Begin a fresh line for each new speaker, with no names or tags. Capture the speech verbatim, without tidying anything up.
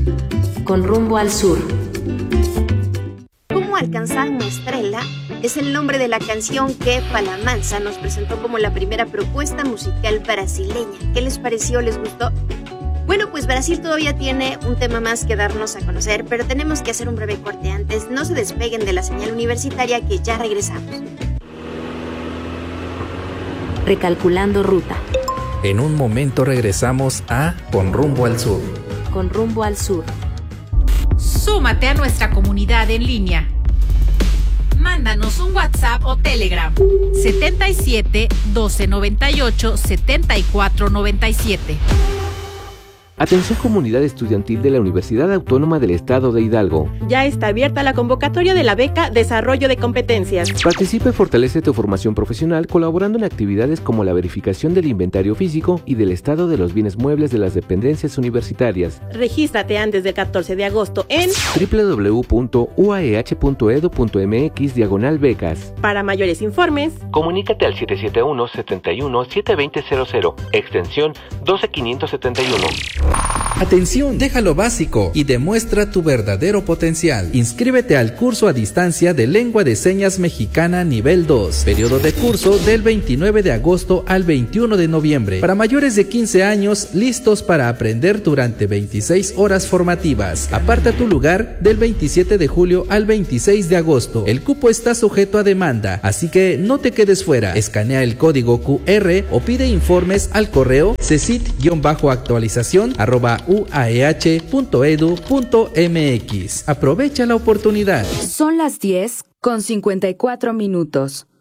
Con rumbo al sur.
¿Cómo alcanzar una estrella? Es el nombre de la canción que Falamansa nos presentó como la primera propuesta musical brasileña. ¿Qué les pareció? ¿Les gustó? Bueno, pues Brasil todavía tiene un tema más que darnos a conocer, pero tenemos que hacer un breve corte antes. No se despeguen de la señal universitaria, que ya regresamos.
Recalculando ruta.
En un momento regresamos a Con rumbo al sur.
Con rumbo al sur.
Súmate a nuestra comunidad en línea. Mándanos un WhatsApp o Telegram. setenta y siete, doce noventa y ocho, setenta y cuatro noventa y siete.
Atención comunidad estudiantil de la Universidad Autónoma del Estado de Hidalgo.
Ya está abierta la convocatoria de la beca Desarrollo de Competencias.
Participa y fortalece tu formación profesional colaborando en actividades como la verificación del inventario físico y del estado de los bienes muebles de las dependencias universitarias.
Regístrate antes del catorce de agosto en
doble u doble u doble u punto u a e hache punto e d u punto m x diagonal becas.
Para mayores informes,
comunícate al siete siete uno, siete uno, siete dos cero cero cero, extensión doce quinientos setenta y uno.
Atención, deja lo básico y demuestra tu verdadero potencial. Inscríbete al curso a distancia de Lengua de Señas Mexicana nivel dos. Periodo de curso del veintinueve de agosto al veintiuno de noviembre. Para mayores de quince años, listos para aprender durante veintiséis horas formativas. Aparta tu lugar del veintisiete de julio al veintiséis de agosto. El cupo está sujeto a demanda, así que no te quedes fuera. Escanea el código cu erre o pide informes al correo cesit-actualización arroba u a e hache punto e d u punto m x. Aprovecha la oportunidad.
Son las diez con cincuenta y cuatro minutos.